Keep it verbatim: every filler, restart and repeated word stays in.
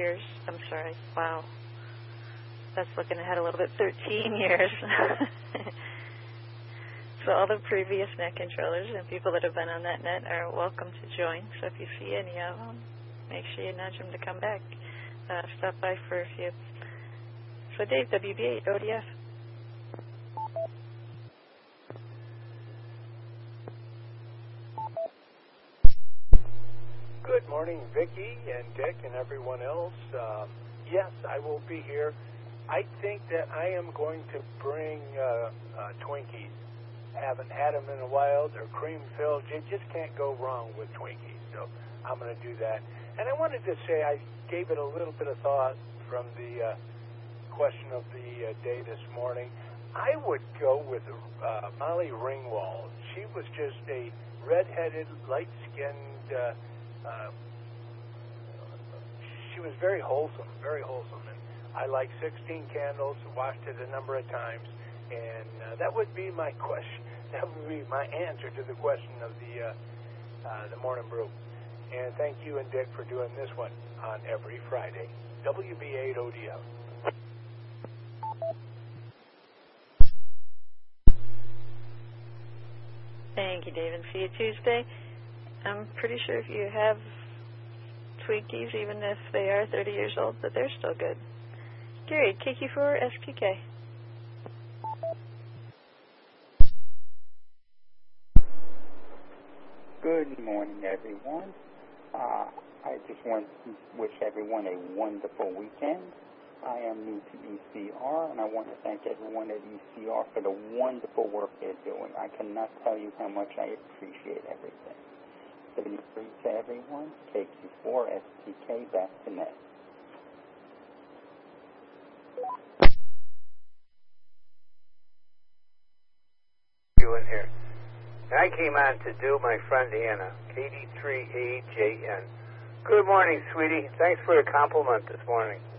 years. I'm sorry. Wow. That's looking ahead a little bit. thirteen years. So all the previous net controllers and people that have been on that net are welcome to join. So if you see any of them, make sure you nudge them to come back. Uh, stop by for a few. So Dave, W B eight, O D F. Good morning, Vicki and Dick and everyone else. Um, yes, I will be here. I think that I am going to bring uh, uh, Twinkies. Haven't had them in a while. They're cream filled. You just can't go wrong with Twinkies. So I'm going to do that. And I wanted to say I gave it a little bit of thought from the uh, question of the uh, day this morning. I would go with uh, Molly Ringwald. She was just a red-headed, light-skinned. Uh, uh, she was very wholesome, very wholesome. And I like sixteen candles. Watched it a number of times. And uh, that would be my question. That would be my answer to the question of the uh, uh, the morning brew. And thank you and Dick for doing this one on every Friday. W B eight O D F. Thank you, Dave, and see you Tuesday. I'm pretty sure if you have Twinkies, even if they are thirty years old, but they're still good. Gary, K Q four S P K. Good morning, everyone. Uh, I just want to wish everyone a wonderful weekend. I am new to E C R, and I want to thank everyone at E C R for the wonderful work they're doing. I cannot tell you how much I appreciate everything. seventy-three to everyone, K Q four S P K, back to net. You in here. I came on to do my friend Anna, K D three A J N. Good morning, sweetie. Thanks for the compliment this morning.